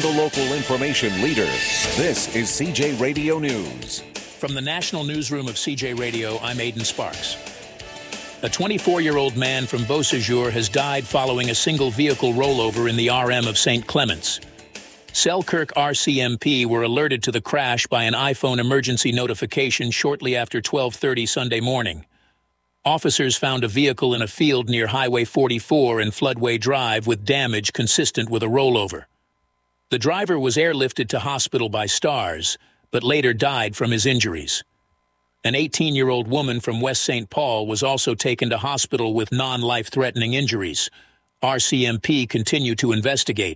the local information leader. This is CJ Radio News. From the National Newsroom of CJ Radio, I'm Aidan Sparks. A 24-year-old man from Beausejour has died following a single vehicle rollover in the RM of St. Clements. Selkirk RCMP were alerted to the crash by an iPhone emergency notification shortly after 12:30 Sunday morning. Officers found a vehicle in a field near Highway 44 and Floodway Drive with damage consistent with a rollover. The driver was airlifted to hospital by STARS, but later died from his injuries. An 18-year-old woman from West St. Paul was also taken to hospital with non-life-threatening injuries. RCMP continue to investigate.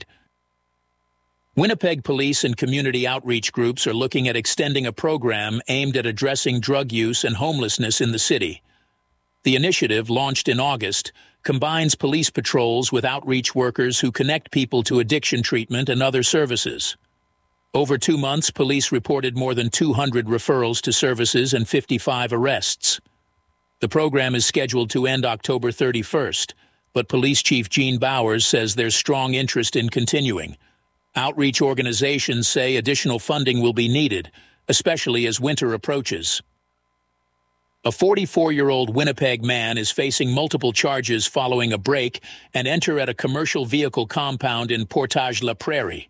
Winnipeg police and community outreach groups are looking at extending a program aimed at addressing drug use and homelessness in the city. The initiative, launched in August, combines police patrols with outreach workers who connect people to addiction treatment and other services. Over 2 months, police reported more than 200 referrals to services and 55 arrests. The program is scheduled to end October 31st, but Police Chief Gene Bowers says there's strong interest in continuing. Outreach organizations say additional funding will be needed, especially as winter approaches. A 44-year-old Winnipeg man is facing multiple charges following a break and enter at a commercial vehicle compound in Portage-la Prairie.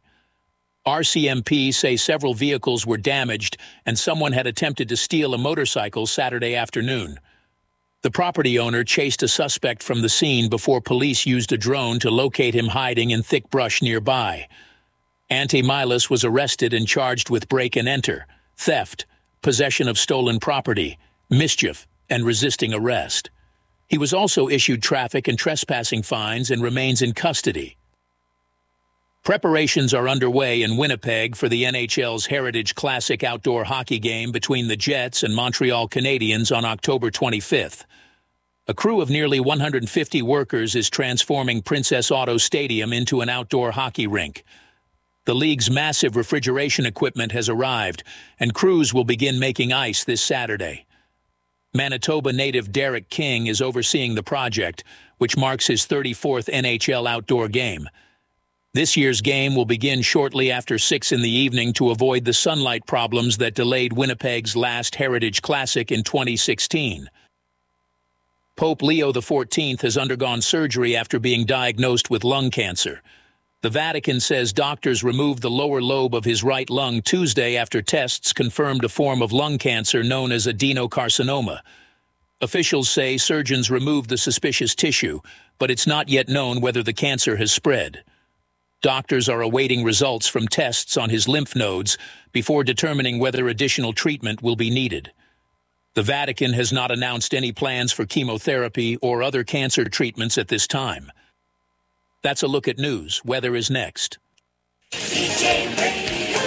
RCMP say several vehicles were damaged and someone had attempted to steal a motorcycle Saturday afternoon. The property owner chased a suspect from the scene before police used a drone to locate him hiding in thick brush nearby. Ante Milas was arrested and charged with break and enter, theft, possession of stolen property, mischief, and resisting arrest. He was also issued traffic and trespassing fines and remains in custody. Preparations are underway in Winnipeg for the NHL's Heritage Classic outdoor hockey game between the Jets and Montreal Canadiens on October 25th. A crew of nearly 150 workers is transforming Princess Auto Stadium into an outdoor hockey rink. The league's massive refrigeration equipment has arrived, and crews will begin making ice this Saturday. Manitoba native Derek King is overseeing the project, which marks his 34th NHL outdoor game. This year's game will begin shortly after 6 in the evening to avoid the sunlight problems that delayed Winnipeg's last Heritage Classic in 2016. Pope Leo XIV has undergone surgery after being diagnosed with lung cancer. The Vatican says doctors removed the lower lobe of his right lung Tuesday after tests confirmed a form of lung cancer known as adenocarcinoma. Officials say surgeons removed the suspicious tissue, but it's not yet known whether the cancer has spread. Doctors are awaiting results from tests on his lymph nodes before determining whether additional treatment will be needed. The Vatican has not announced any plans for chemotherapy or other cancer treatments at this time. That's a look at news. Weather is next. CJ Radio,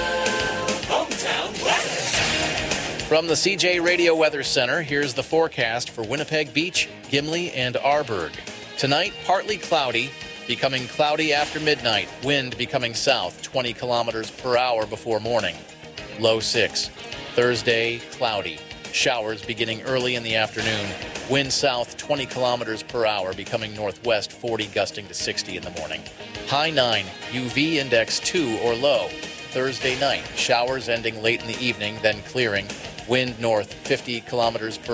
hometown weather. From the CJ Radio Weather Center, here's the forecast for Winnipeg Beach, Gimli, and Arborg. Tonight, partly cloudy, becoming cloudy after midnight. Wind becoming south, 20 kilometers per hour before morning. Low 6. Thursday, cloudy. Showers beginning early in the afternoon. Wind south, 20 kilometers per hour, becoming northwest, 40 gusting to 60 in the morning. High 9, UV index 2 or low. Thursday night, showers ending late in the evening, then clearing. Wind north, 50 kilometers per